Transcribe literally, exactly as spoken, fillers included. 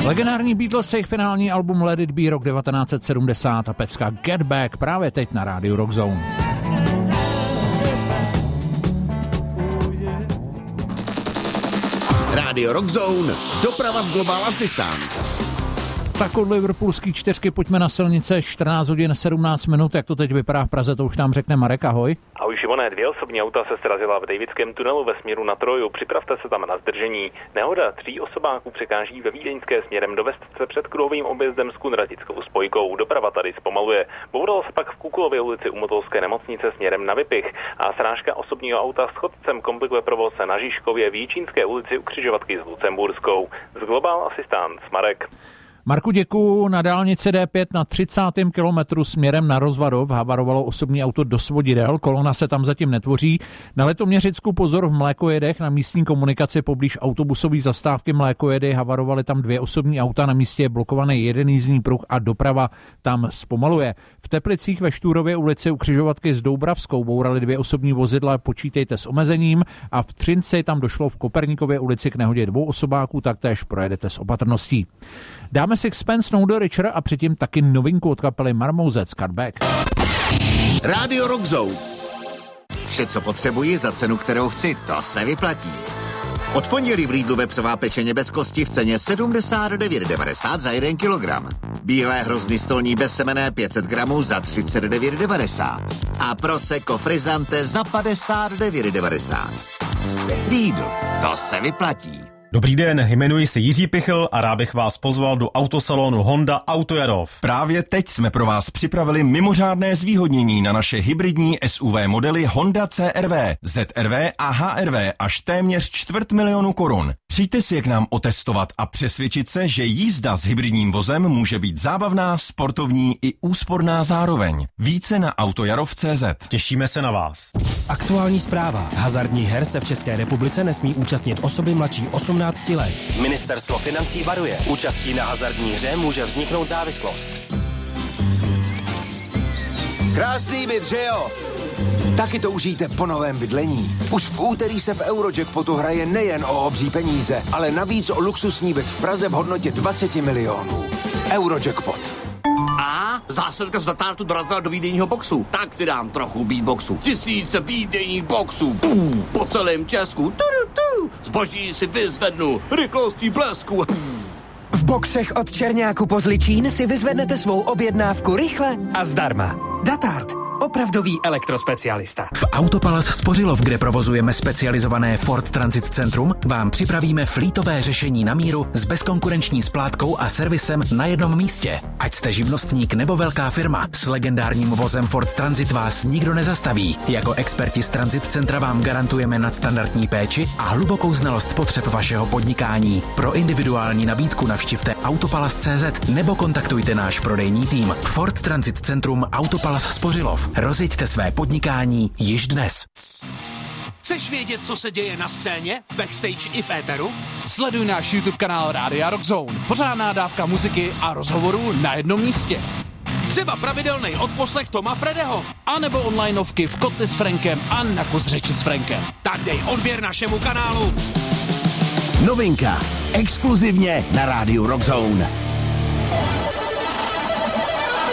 Legendární Beatles, jejich finální album Let It Be, rok devatenáct set sedmdesát a pecka Get Back právě teď na rádiu Rock Zone. Rádio Rock Zone, doprava z Global Assistance. Tak od liverpoolský čtyřky pojďme na silnice, čtrnáct hodin sedmnáct minut, jak to teď vypadá v Praze, to už nám řekne Marek, ahoj. Ahoj Šimone, dvě osobní auta se srazila v Davidském tunelu ve směru na Troju, připravte se tam na zdržení. Nehoda tří osobáků překáží ve Vídeňské směrem do Vestce před kruhovým objezdem s Kunratickou spojkou, doprava tady zpomaluje. Boudala se pak v Kukulově ulici u Motolské nemocnice směrem na Vypich a srážka osobního auta s chodcem komplikuje provoz na Žižkově v Jíčínské ulici u křižovatky s Lucemburskou. Z Global Assistance, Marek. Marku, děkuju. Na dálnici D pět na třicátém kilometru směrem na Rozvadov havarovalo osobní auto do svodidel, kolona se tam zatím netvoří. Na Letoměřicku pozor v Mlékojedech, na místní komunikaci poblíž autobusové zastávky Mlékojedy havarovaly tam dvě osobní auta, na místě je blokovaný jeden jízdní pruh a doprava tam zpomaluje. V Teplicích ve Štúrově ulici u křižovatky s Doubravskou bouraly dvě osobní vozidla, počítejte s omezením, a v Třinci tam došlo v Koperníkově ulici k nehodě dvou osobáků, taktéž projedete s opatrností. Dáme Sixpence, No the Richer a předtím taky novinku od kapely Marmouzec, Cut Back. Rádio Rock Zone. Vše, co potřebuji za cenu, kterou chci, to se vyplatí. Od pondělí v Lidlu vepřová pečeně bez kosti v ceně sedmdesát devět devadesát za jeden kilogram. Bílé hrozny stolní bezsemenné pět set gramů za třicet devět devadesát. A Prosecco Frizzante za padesát devět devadesát. Lidl, to se vyplatí. Dobrý den, jmenuji se Jiří Pichl a rád bych vás pozval do autosalonu Honda Autojarov. Právě teď jsme pro vás připravili mimořádné zvýhodnění na naše hybridní S U V modely Honda C R V, Z R V a H R V až téměř čtvrt milionu korun. Přijďte si je k nám otestovat a přesvědčit se, že jízda s hybridním vozem může být zábavná, sportovní i úsporná zároveň. Více na autojarov tečka cé zet. Těšíme se na vás. Aktuální zpráva. Hazardních her se v České republice nesmí účastnit osoby mladší osmnáct let. Ministerstvo financí varuje. Účastí na hazardní hře může vzniknout závislost. Krásný byt, že jo? Taky to užijte po novém bydlení. Už v úterý se v Eurojackpotu hraje nejen o obří peníze, ale navíc o luxusní byt v Praze v hodnotě dvacet milionů. Eurojackpot. A zásilka z Datartu dorazila do výdejního boxu. Tak si dám trochu beatboxu. Tisíce výdejních boxů. Pum, po celém Česku. Tudu, tu. Zboží si vyzvednu. Rychlostí blesku. V boxech od Černáku po Zličín si vyzvednete svou objednávku rychle a zdarma. Datart. Opravdový elektrospecialista. V Autopalas Spořilov, kde provozujeme specializované Ford Transit Centrum, vám připravíme flítové řešení na míru s bezkonkurenční splátkou a servisem na jednom místě. Ať jste živnostník nebo velká firma, s legendárním vozem Ford Transit vás nikdo nezastaví. Jako experti z Transit Centra vám garantujeme nadstandardní péči a hlubokou znalost potřeb vašeho podnikání. Pro individuální nabídku navštivte autopalas tečka cé zet nebo kontaktujte náš prodejní tým. Ford Transit Centrum Autopalas Spořilov. Rozjeďte své podnikání již dnes. Chceš vědět, co se děje na scéně, v backstage i v éteru? Sleduj náš YouTube kanál Rádia Rock Zone. Pořádná dávka muziky a rozhovorů na jednom místě. Třeba pravidelný odposlech Toma Fredeho. A nebo onlineovky v Kotli s Frankem a na kus řeči s Frankem. Tak dej odběr našemu kanálu. Novinka. Exkluzivně na rádiu Rock Zone.